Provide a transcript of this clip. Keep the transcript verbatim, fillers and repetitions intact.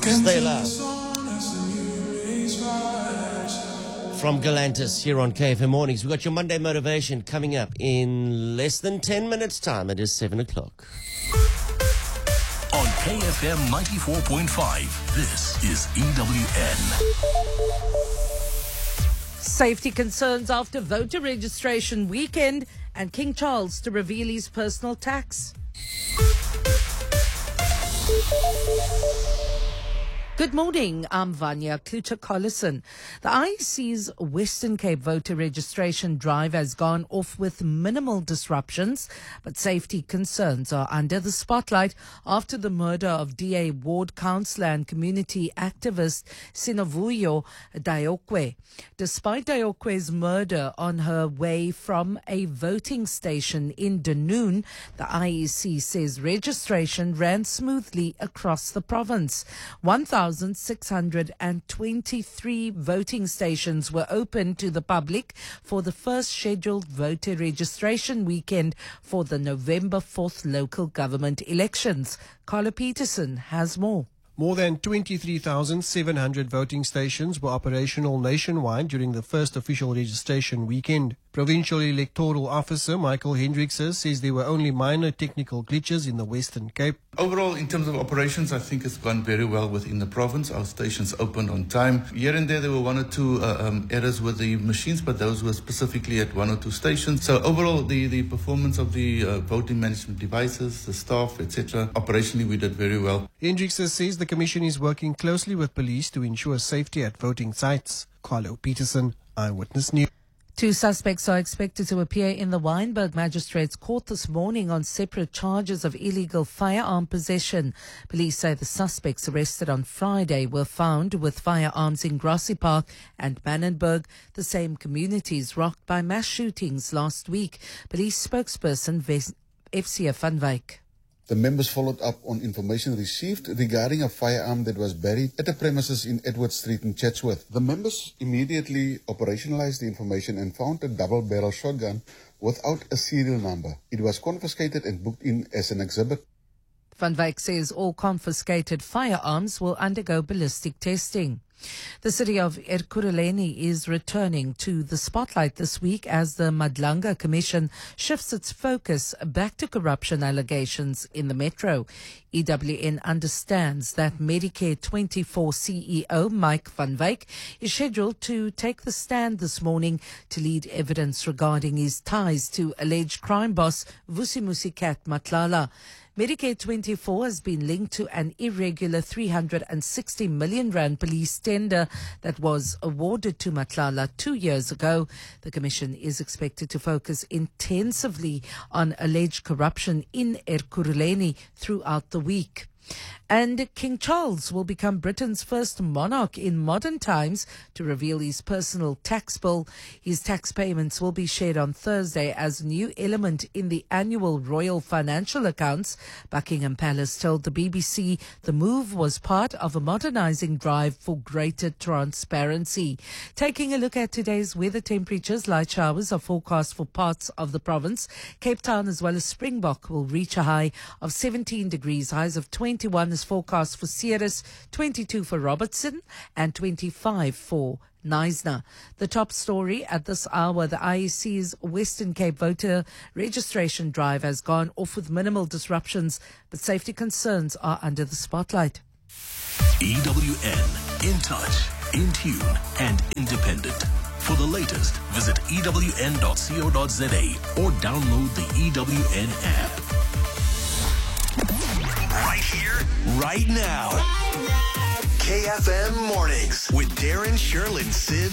Stay Loud from Galantis here on K F M Mornings. We've got your Monday motivation coming up in less than ten minutes' time. It is seven o'clock. On K F M ninety-four point five, this is E W N. Safety concerns after voter registration weekend and King Charles to reveal his personal tax. Good morning, I'm Vanya Kluter-Collison. The I E C's Western Cape voter registration drive has gone off with minimal disruptions, but safety concerns are under the spotlight after the murder of D A ward councillor and community activist Sinovuyo Dayokwe. Despite Dayokwe's murder on her way from a voting station in Dunoon, the I E C says registration ran smoothly across the province. one thousand six hundred twenty-three voting stations were open to the public for the first scheduled voter registration weekend for the November fourth local government elections. Carlo Peterson has more. More than twenty-three thousand seven hundred voting stations were operational nationwide during the first official registration weekend. Provincial Electoral Officer Michael Hendrickse says there were only minor technical glitches in the Western Cape. Overall, in terms of operations, I think it's gone very well within the province. Our stations opened on time. Here and there, there were one or two uh, um, errors with the machines, but those were specifically at one or two stations. So overall, the, the performance of the uh, voting management devices, the staff, et cetera, operationally, we did very well. Hendrickse says the Commission is working closely with police to ensure safety at voting sites. Carlo Peterson, Eyewitness News. Two suspects are expected to appear in the Wynberg Magistrates Court this morning on separate charges of illegal firearm possession. Police say the suspects arrested on Friday were found with firearms in Grassy Park and Mannenberg, the same communities rocked by mass shootings last week. Police spokesperson F C A van Wyk. The members followed up on information received regarding a firearm that was buried at the premises in Edward Street in Chatsworth. The members immediately operationalized the information and found a double-barrel shotgun without a serial number. It was confiscated and booked in as an exhibit. Van Wyk says all confiscated firearms will undergo ballistic testing. The city of Ekurhuleni is returning to the spotlight this week as the Madlanga Commission shifts its focus back to corruption allegations in the metro. E W N understands that Medicare twenty-four C E O Mike van Wyk is scheduled to take the stand this morning to lead evidence regarding his ties to alleged crime boss Vusimusi Cat Matlala. Medicare twenty-four has been linked to an irregular three hundred sixty million rand police tender that was awarded to Matlala two years ago. The Commission is expected to focus intensively on alleged corruption in Ekurhuleni throughout the week. And King Charles will become Britain's first monarch in modern times to reveal his personal tax bill. His tax payments will be shared on Thursday as a new element in the annual royal financial accounts. Buckingham Palace told the B B C the move was part of a modernising drive for greater transparency. Taking a look at today's weather temperatures, light showers are forecast for parts of the province. Cape Town as well as Springbok will reach a high of seventeen degrees, highs of twenty-one is forecast for Ceres, twenty-two for Robertson and twenty-five for Knysna. The top story at this hour, the I E C's Western Cape voter registration drive has gone off with minimal disruptions, but safety concerns are under the spotlight. E W N, in touch, in tune and independent. For the latest, visit E W N dot co dot za or download the E W N app. Right here, right now. Right now. K F M Mornings with Darren, Sherlyn, Sid,